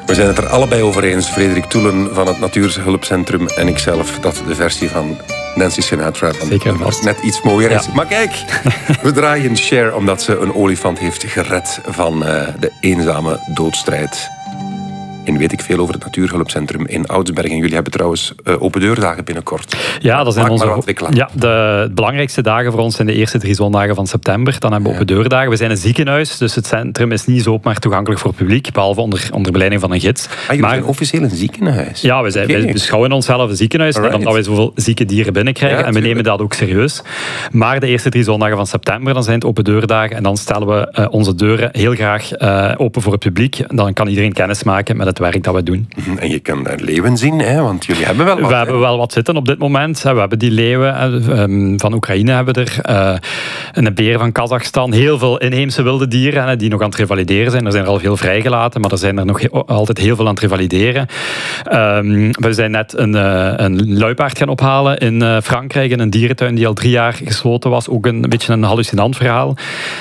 We zijn het er allebei over eens, Frederik Toelen van het Natuurhulpcentrum en ikzelf, dat de versie van Nancy Sinatra net iets mooier is. Maar kijk, we draaien Cher omdat ze een olifant heeft gered van de eenzame doodstrijd. En weet ik veel over het Natuurhulpcentrum in Oudsbergen. Jullie hebben trouwens open deurdagen binnenkort. Ja, dat zijn de belangrijkste dagen voor ons zijn de eerste 3 zondagen van september. Dan hebben we open deurdagen. We zijn een ziekenhuis, dus het centrum is niet zomaar toegankelijk voor het publiek, behalve onder begeleiding van een gids. Jullie zijn officieel een ziekenhuis? Ja, wij beschouwen onszelf een ziekenhuis, omdat wij zoveel zieke dieren binnenkrijgen. En we nemen dat ook serieus. Maar de eerste 3 zondagen van september, dan zijn het open deurdagen. En dan stellen we onze deuren heel graag open voor het publiek. Dan kan iedereen kennis maken met het werk dat we doen. En je kan daar leeuwen zien, hè? Want jullie hebben wel wat. We hebben wel wat zitten op dit moment. We hebben die leeuwen van Oekraïne, hebben er een beer van Kazachstan, heel veel inheemse wilde dieren die nog aan het revalideren zijn. Er zijn er al veel vrijgelaten, maar er zijn er nog altijd heel veel aan het revalideren. We zijn net een luipaard gaan ophalen in Frankrijk, in een dierentuin die al 3 jaar gesloten was. Ook een beetje een hallucinant verhaal.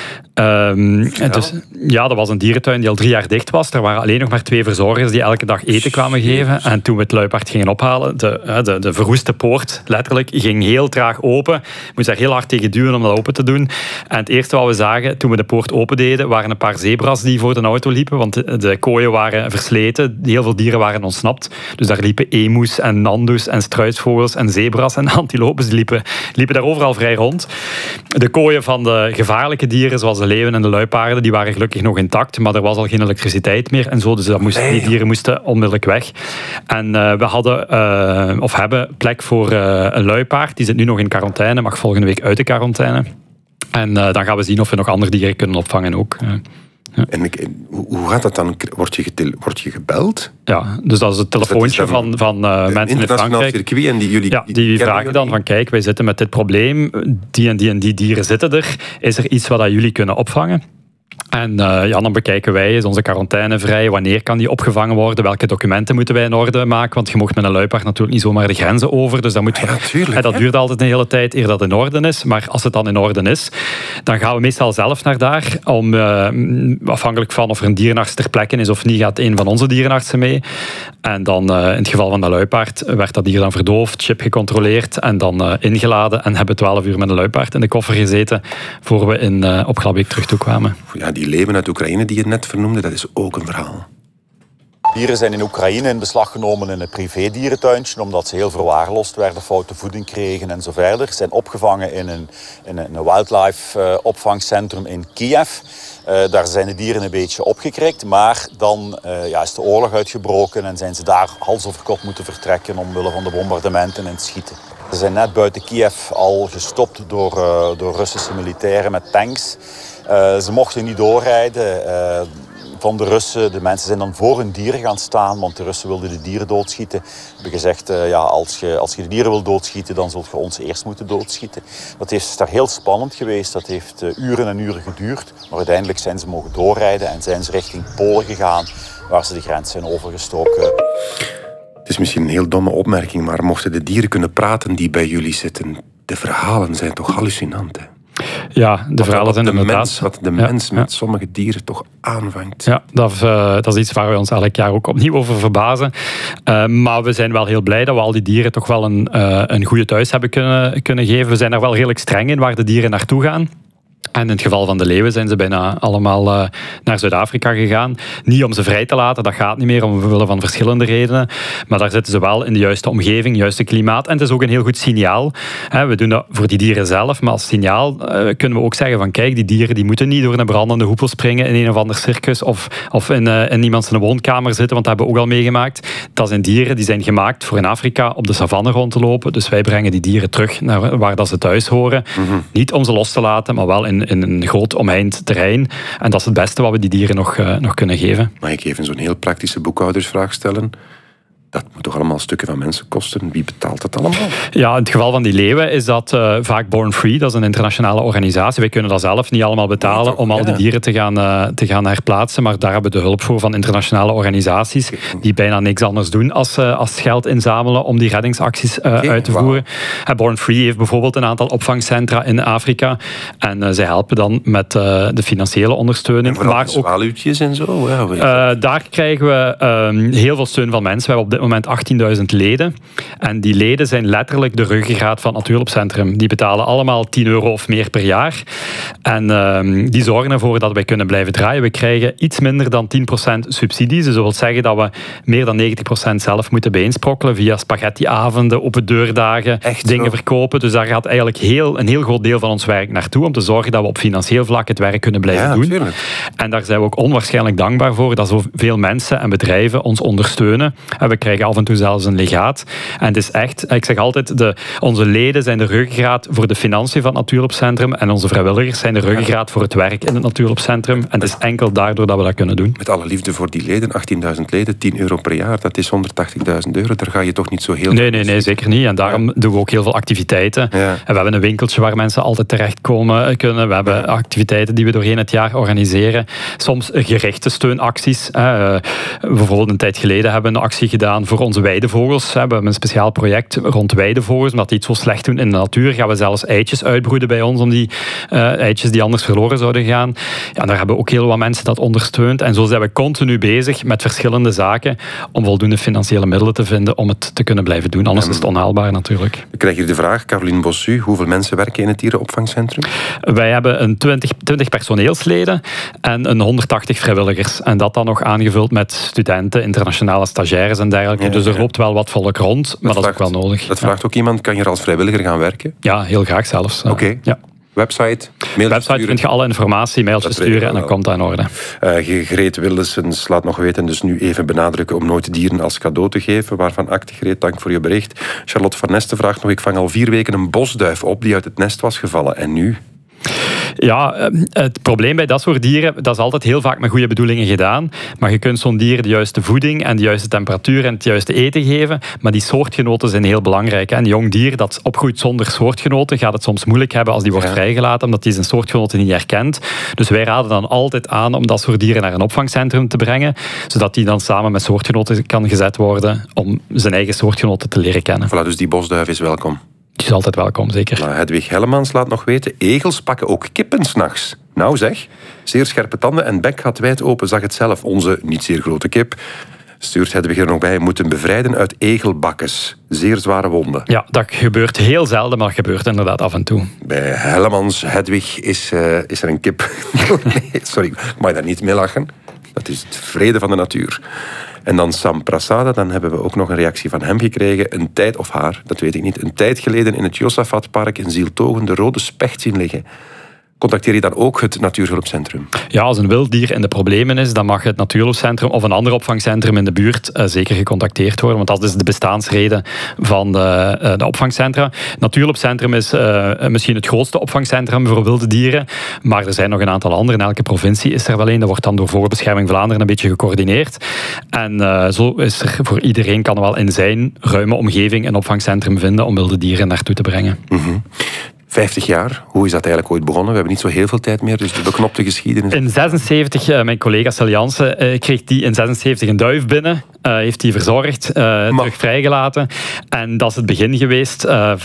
Dus, ja, dat was een dierentuin die al 3 jaar dicht was. Er waren alleen nog maar 2 verzorgers die elke dag eten kwamen geven. En toen we het luipaard gingen ophalen, de verroeste poort, letterlijk, ging heel traag open. Je moest daar heel hard tegen duwen om dat open te doen. En het eerste wat we zagen toen we de poort opendeden, waren een paar zebras die voor de auto liepen. Want de kooien waren versleten. Heel veel dieren waren ontsnapt. Dus daar liepen emus en nandoes en struisvogels en zebras en antilopes. Die liepen daar overal vrij rond. De kooien van de gevaarlijke dieren, zoals de leeuwen en de luipaarden, die waren gelukkig nog intact, maar er was al geen elektriciteit meer en zo, dus die dieren moesten onmiddellijk weg. En we hadden, of hebben, plek voor een luipaard, die zit nu nog in quarantaine, mag volgende week uit de quarantaine. En dan gaan we zien of we nog andere dieren kunnen opvangen ook. Ja. En hoe gaat dat dan? Word je gebeld? Ja, dus dat is het telefoontje van mensen in Frankrijk. Circuit en die vragen dan van, kijk, wij zitten met dit probleem, die en die dieren zitten er. Is er iets wat jullie kunnen opvangen? En dan bekijken wij, is onze quarantaine vrij? Wanneer kan die opgevangen worden? Welke documenten moeten wij in orde maken? Want je mocht met een luipaard natuurlijk niet zomaar de grenzen over. Dus dat duurt altijd een hele tijd eer dat in orde is. Maar als het dan in orde is, dan gaan we meestal zelf naar daar. Om, afhankelijk van of er een dierenarts ter plekke is of niet, gaat een van onze dierenartsen mee. En dan, in het geval van de luipaard, werd dat dier dan verdoofd, chip gecontroleerd en dan ingeladen. En hebben 12 uur met een luipaard in de koffer gezeten voor we op Glabbeek terug toekwamen. Ja, die leeuwen uit Oekraïne die je net vernoemde, dat is ook een verhaal. Dieren zijn in Oekraïne in beslag genomen in een privé-dierentuintje, omdat ze heel verwaarloosd werden, foute voeding kregen en zo verder. Ze zijn opgevangen in een wildlife opvangcentrum in Kiev. Daar zijn de dieren een beetje opgekrikt, maar dan is de oorlog uitgebroken en zijn ze daar hals over kop moeten vertrekken omwille van de bombardementen en het schieten. Ze zijn net buiten Kiev al gestopt door Russische militairen met tanks. Ze mochten niet doorrijden van de Russen. De mensen zijn dan voor hun dieren gaan staan, want de Russen wilden de dieren doodschieten. Ze hebben gezegd, als je de dieren wil doodschieten, dan zult je ons eerst moeten doodschieten. Dat is daar heel spannend geweest. Dat heeft uren en uren geduurd. Maar uiteindelijk zijn ze mogen doorrijden en zijn ze richting Polen gegaan, waar ze de grens zijn overgestoken. Het is misschien een heel domme opmerking, maar mochten de dieren kunnen praten die bij jullie zitten, de verhalen zijn toch hallucinant, hè? Ja, de verhalen zijn inderdaad... Wat de mens met sommige dieren toch aanvangt. Ja, dat is iets waar we ons elk jaar ook opnieuw over verbazen. Maar we zijn wel heel blij dat we al die dieren toch wel een goede thuis hebben kunnen geven. We zijn er wel redelijk streng in waar de dieren naartoe gaan. En in het geval van de leeuwen zijn ze bijna allemaal naar Zuid-Afrika gegaan. Niet om ze vrij te laten, dat gaat niet meer, omwille van verschillende redenen. Maar daar zitten ze wel in de juiste omgeving, juiste klimaat. En het is ook een heel goed signaal. We doen dat voor die dieren zelf, maar als signaal kunnen we ook zeggen van, kijk, die dieren die moeten niet door een brandende hoepel springen in een of ander circus of in iemand zijn woonkamer zitten, want dat hebben we ook al meegemaakt. Dat zijn dieren die zijn gemaakt voor in Afrika op de savanne rond te lopen. Dus wij brengen die dieren terug naar waar dat ze thuis horen. Mm-hmm. Niet om ze los te laten, maar wel in een groot omheind terrein. En dat is het beste wat we die dieren nog kunnen geven. Mag ik even zo'n heel praktische boekhoudersvraag stellen? Dat moet toch allemaal stukken van mensen kosten? Wie betaalt dat allemaal? Ja, in het geval van die leeuwen is dat vaak Born Free. Dat is een internationale organisatie. Wij kunnen dat zelf niet allemaal betalen om al die dieren te gaan herplaatsen. Maar daar hebben we de hulp voor van internationale organisaties die bijna niks anders doen als geld inzamelen om die reddingsacties uit te voeren. Born Free heeft bijvoorbeeld een aantal opvangcentra in Afrika. En zij helpen dan met de financiële ondersteuning. En vooral zwaluwtjes en zo? Daar krijgen we heel veel steun van mensen. We hebben op dit moment 18.000 leden. En die leden zijn letterlijk de ruggengraat van het Natuurhulpcentrum. Die betalen allemaal €10 of meer per jaar. En die zorgen ervoor dat wij kunnen blijven draaien. We krijgen iets minder dan 10% subsidies. Dus dat wil zeggen dat we meer dan 90% zelf moeten bijeensprokkelen via spaghettiavonden, open deurdagen, dingen verkopen. Dus daar gaat eigenlijk een heel groot deel van ons werk naartoe om te zorgen dat we op financieel vlak het werk kunnen blijven doen. Tuurlijk. En daar zijn we ook onwaarschijnlijk dankbaar voor dat zoveel mensen en bedrijven ons ondersteunen. En we krijgen af en toe zelfs een legaat. En het is echt, ik zeg altijd, onze leden zijn de ruggengraat voor de financiën van het Natuurhulpcentrum en onze vrijwilligers zijn de ruggengraat voor het werk in het Natuurhulpcentrum. En het is enkel daardoor dat we dat kunnen doen. Met alle liefde voor die leden, 18.000 leden, €10 per jaar, dat is €180.000. Daar ga je toch niet zo heel... Nee, zeker niet. En daarom doen we ook heel veel activiteiten. Ja. En we hebben een winkeltje waar mensen altijd terechtkomen kunnen. We hebben activiteiten die we doorheen het jaar organiseren. Soms gerichte steunacties. Bijvoorbeeld een tijd geleden hebben we een actie gedaan voor onze weidevogels. We hebben een speciaal project rond weidevogels. Omdat die het zo slecht doen in de natuur, gaan we zelfs eitjes uitbroeden bij ons om die eitjes die anders verloren zouden gaan. Ja, en daar hebben ook heel wat mensen dat ondersteund. En zo zijn we continu bezig met verschillende zaken om voldoende financiële middelen te vinden om het te kunnen blijven doen. Anders is het onhaalbaar natuurlijk. Ik krijg hier de vraag, Caroline Bossu, hoeveel mensen werken in het dierenopvangcentrum? Wij hebben een 20 personeelsleden en een 180 vrijwilligers. En dat dan nog aangevuld met studenten, internationale stagiaires en dergelijke. Ja, dus er loopt wel wat volk rond, maar dat is ook wel nodig. Dat vraagt ook iemand, kan je er als vrijwilliger gaan werken? Ja, heel graag zelfs. Oké. Ja. Website, vind je alle informatie, mailtjes sturen en dan komt dat in orde. Greet Wildesens laat nog weten, dus nu even benadrukken om nooit dieren als cadeau te geven. Waarvan acte, Greet, dank voor je bericht. Charlotte van Nesten vraagt nog, ik vang al 4 weken een bosduif op die uit het nest was gevallen. En nu? Ja, het probleem bij dat soort dieren, dat is altijd heel vaak met goede bedoelingen gedaan. Maar je kunt zo'n dier de juiste voeding en de juiste temperatuur en het juiste eten geven. Maar die soortgenoten zijn heel belangrijk. En een jong dier dat opgroeit zonder soortgenoten gaat het soms moeilijk hebben als die wordt vrijgelaten, omdat die zijn soortgenoten niet herkent. Dus wij raden dan altijd aan om dat soort dieren naar een opvangcentrum te brengen, zodat die dan samen met soortgenoten kan gezet worden om zijn eigen soortgenoten te leren kennen. Voilà, dus die bosduif is welkom. Die is altijd welkom, zeker. Maar Hedwig Hellemans laat nog weten, egels pakken ook kippen 's nachts. Nou zeg, zeer scherpe tanden en bek gaat wijd open, zag het zelf. Onze niet zeer grote kip, stuurt Hedwig er nog bij, moeten bevrijden uit egelbakkes. Zeer zware wonden. Ja, dat gebeurt heel zelden, maar dat gebeurt inderdaad af en toe. Bij Hellemans, Hedwig, is er een kip. Nee, sorry, ik mag daar niet mee lachen. Dat is het vrede van de natuur. En dan Sam Prasada, dan hebben we ook nog een reactie van hem gekregen. Een tijd, of haar, dat weet ik niet. Een tijd geleden in het Josafatpark in Zieltogen de rode specht zien liggen. Contacteer je dan ook het Natuurhulpcentrum? Ja, als een wild dier in de problemen is, dan mag het Natuurhulpcentrum of een ander opvangcentrum in de buurt zeker gecontacteerd worden, want dat is de bestaansreden van de opvangcentra. Het Natuurhulpcentrum is misschien het grootste opvangcentrum voor wilde dieren, maar er zijn nog een aantal andere. In elke provincie is er wel een. Dat wordt dan door Vogelbescherming Vlaanderen een beetje gecoördineerd. En zo is er voor iedereen, kan er wel in zijn ruime omgeving een opvangcentrum vinden om wilde dieren naartoe te brengen. 50 jaar, hoe is dat eigenlijk ooit begonnen? We hebben niet zo heel veel tijd meer, dus de beknopte geschiedenis. In 76, mijn collega Selianse kreeg die in 76 een duif binnen, heeft die verzorgd, terug vrijgelaten. En dat is het begin geweest